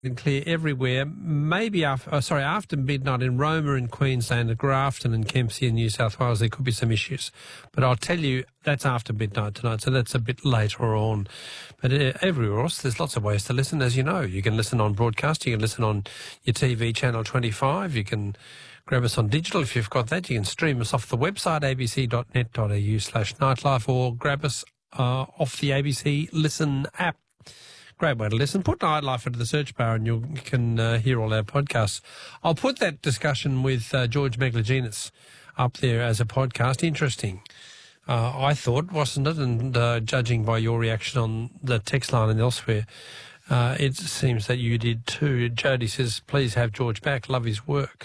and clear everywhere. Maybe after midnight in Roma in Queensland, at Grafton and Kempsey in New South Wales, there could be some issues. But I'll tell you, that's after midnight tonight, so that's a bit later on. But everywhere else, there's lots of ways to listen, as you know. You can listen on broadcast, you can listen on your TV channel 25, you can grab us on digital if you've got that. You can stream us off the website abc.net.au/nightlife or grab us off the ABC Listen app. Great way to listen. Put Nightlife into the search bar and you can hear all our podcasts. I'll put that discussion with George Megalogenis up there as a podcast. Interesting, I thought, wasn't it? And judging by your reaction on the text line and elsewhere, it seems that you did too. Jody says, please have George back. Love his work.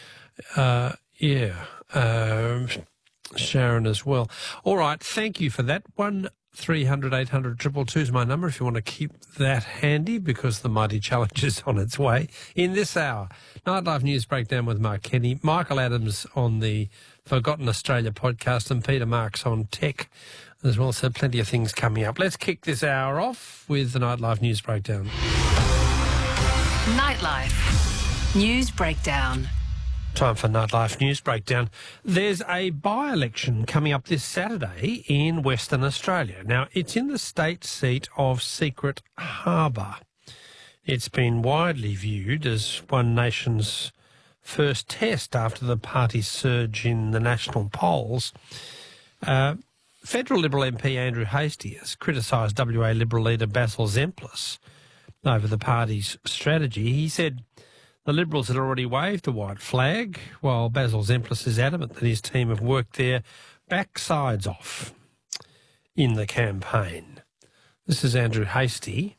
Sharon as well. All right, thank you for that. 1300 800 222 is my number if you want to keep that handy, because the mighty challenge is on its way. In this hour, Nightlife News Breakdown with Mark Kenny, Michael Adams on the Forgotten Australia podcast, and Peter Marks on tech as well. So plenty of things coming up. Let's kick this hour off with the Nightlife News Breakdown. Nightlife News Breakdown. Time for Nightlife News Breakdown. There's a by-election coming up this Saturday in Western Australia. Now, it's in the state seat of Secret Harbour. It's been widely viewed as One Nation's first test after the party's surge in the national polls. Federal Liberal MP Andrew Hastie has criticised WA Liberal leader Basil Zemplis over the party's strategy. He said the Liberals had already waved a white flag, while Basil Zemplis is adamant that his team have worked their backsides off in the campaign. This is Andrew Hastie.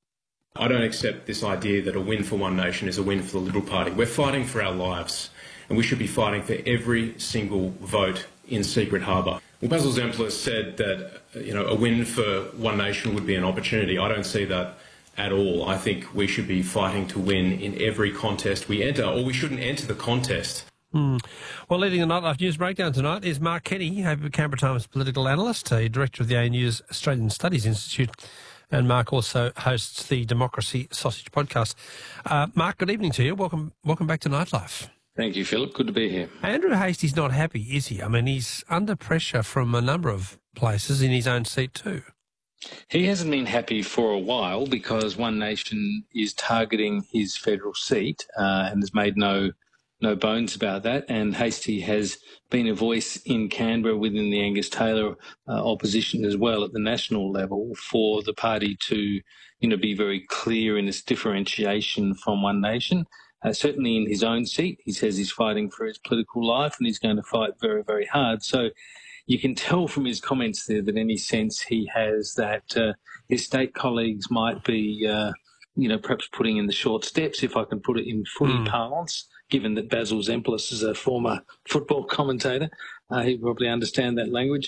I don't accept this idea that a win for One Nation is a win for the Liberal Party. We're fighting for our lives, and we should be fighting for every single vote in Secret Harbour. Well, Basil Zemplis said that a win for One Nation would be an opportunity. I don't see that at all. I think we should be fighting to win in every contest we enter, or we shouldn't enter the contest. Well, leading the Nightlife News Breakdown tonight is Mark Kenny, Canberra Times political analyst, director of the ANU's Australian Studies Institute, and Mark also hosts the Democracy Sausage podcast. Mark, good evening to you. Welcome back to Nightlife. Thank you, Philip. Good to be here. Andrew Hastie's not happy, is he? I mean, he's under pressure from a number of places in his own seat too. He hasn't been happy for a while because One Nation is targeting his federal seat and has made no bones about that. And Hastie has been a voice in Canberra within the Angus Taylor opposition as well at the national level for the party to, be very clear in its differentiation from One Nation. Certainly in his own seat, he says he's fighting for his political life and he's going to fight very, very hard. So you can tell from his comments there that any sense he has that his state colleagues might be, perhaps putting in the short steps, if I can put it in footy parlance, given that Basil Zemplis is a former football commentator. He probably understand that language.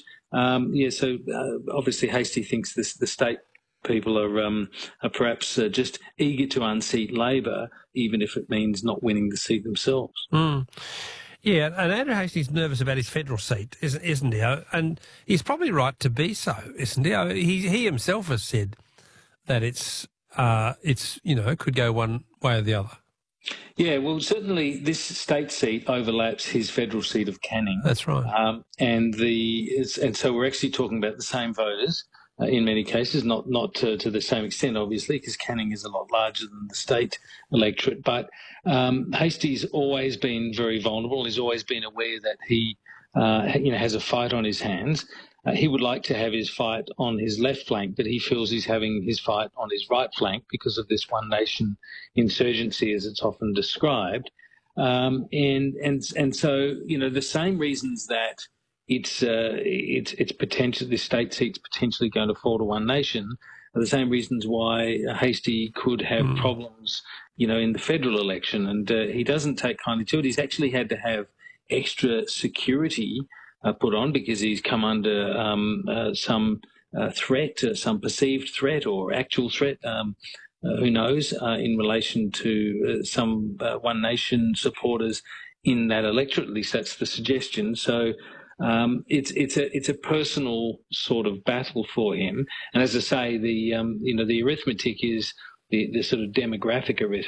So obviously Hastie thinks the state people are perhaps just eager to unseat Labor, even if it means not winning the seat themselves. Yeah, and Andrew Hastie's nervous about his federal seat, isn't he? And he's probably right to be so, isn't he? He himself has said that it's could go one way or the other. Yeah, well, certainly this state seat overlaps his federal seat of Canning. That's right. And so we're actually talking about the same voters in many cases, not to the same extent, obviously, because Canning is a lot larger than the state electorate. But Hastie's always been very vulnerable. He's always been aware that he, has a fight on his hands. He would like to have his fight on his left flank, but he feels he's having his fight on his right flank because of this One Nation insurgency, as it's often described. And so, the same reasons that it's potential, this state seat's potentially going to fall to One Nation are the same reasons why Hastie could have problems, in the federal election. And he doesn't take kindly to it. He's actually had to have extra security put on because he's come under some threat, some perceived threat or actual threat, who knows, in relation to some One Nation supporters in that electorate. At least that's the suggestion. So it's a personal sort of battle for him. And as I say, the arithmetic is the sort of demographic